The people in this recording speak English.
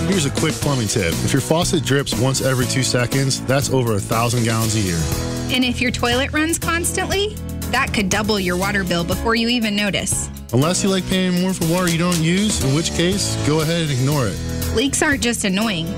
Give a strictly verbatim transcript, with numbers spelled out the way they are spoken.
Here's a quick plumbing tip. If your faucet drips once every two seconds, that's over a thousand gallons a year. And if your toilet runs constantly, that could double your water bill before you even notice. Unless you like paying more for water you don't use, in which case, go ahead and ignore it. Leaks aren't just annoying.